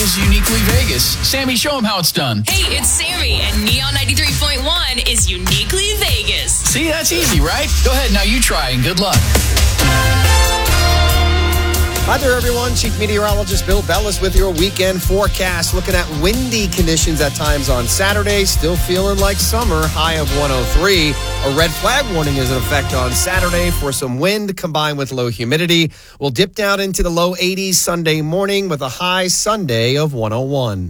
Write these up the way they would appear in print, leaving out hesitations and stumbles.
is Uniquely Vegas. Sammy, show them how it's done. Hey, it's Sammy, and Neon 93.1 is Uniquely Vegas. See, that's easy, right? Go ahead, now you try, and good luck. Hi there, everyone. Chief Meteorologist Bill Bellis with your weekend forecast. Looking at windy conditions at times on Saturday. Still feeling like summer. High of 103. A red flag warning is in effect on Saturday for some wind combined with low humidity. We'll dip down into the low 80s Sunday morning with a high Sunday of 101.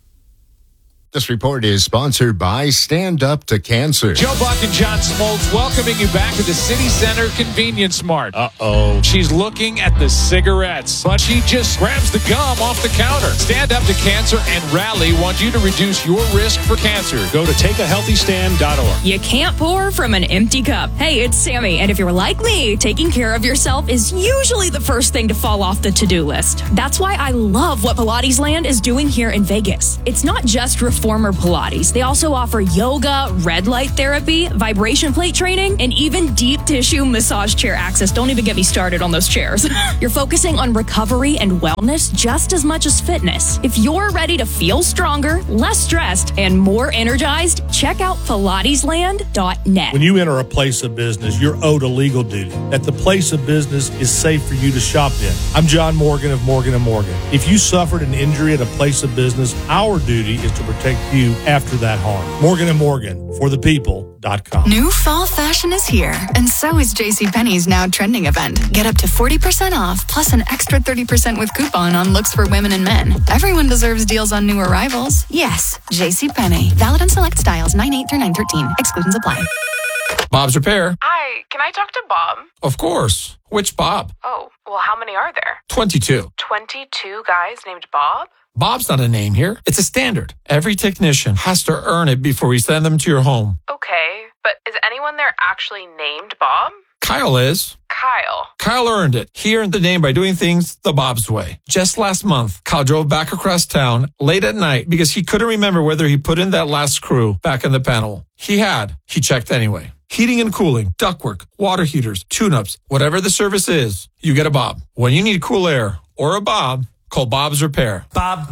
This report is sponsored by Stand Up to Cancer. Joe Buck and John Smoltz welcoming you back to the City Center Convenience Mart. Uh-oh. She's looking at the cigarettes, but she just grabs the gum off the counter. Stand Up to Cancer and Rally want you to reduce your risk for cancer. Go to takeahealthystand.org. You can't pour from an empty cup. Hey, it's Sammy, and if you're like me, taking care of yourself is usually the first thing to fall off the to-do list. That's why I love what Pilates Land is doing here in Vegas. It's not just Reformer Pilates. They also offer yoga, red light therapy, vibration plate training, and even deep tissue massage chair access. Don't even get me started on those chairs. You're focusing on recovery and wellness just as much as fitness. If you're ready to feel stronger, less stressed, and more energized, check out PilatesLand.net. When you enter a place of business, you're owed a legal duty that the place of business is safe for you to shop in. I'm John Morgan of Morgan & Morgan. If you suffered an injury at a place of business, our duty is to protect you after that harm. Morgan & Morgan, for the people.com. New fall fashion is here, and so is JCPenney's Now Trending event. Get up to 40% off, plus an extra 30% with coupon on looks for women and men. Everyone deserves deals on new arrivals. Yes, JCPenney. Valid on select styles 9/8 through 9/13. Exclusions apply. Bob's Repair. Hi, can I talk to Bob? Of course. Which Bob? Oh, well, how many are there? 22. 22 guys named Bob? Bob's not a name here. It's a standard. Every technician has to earn it before we send them to your home. Okay, but is anyone there actually named Bob? Kyle is. Kyle. Kyle earned it. He earned the name by doing things the Bob's way. Just last month, Kyle drove back across town late at night because he couldn't remember whether he put in that last screw back in the panel. He had. He checked anyway. Heating and cooling, ductwork, water heaters, tune-ups, whatever the service is, you get a Bob. When you need cool air or a Bob, call Bob's Repair. Bob